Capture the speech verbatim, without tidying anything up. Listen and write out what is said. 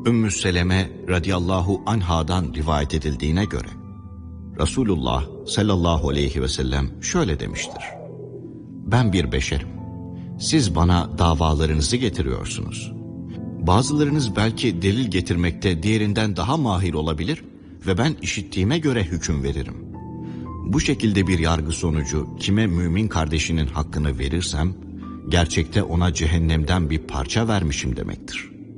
Ümmü Seleme radıyallahu anhadan rivayet edildiğine göre Resulullah sallallahu aleyhi ve sellem şöyle demiştir: ben bir beşerim. Siz bana davalarınızı getiriyorsunuz. Bazılarınız belki delil getirmekte diğerinden daha mahir olabilir ve ben işittiğime göre hüküm veririm. Bu şekilde bir yargı sonucu kime mümin kardeşinin hakkını verirsem, gerçekte ona cehennemden bir parça vermişim demektir.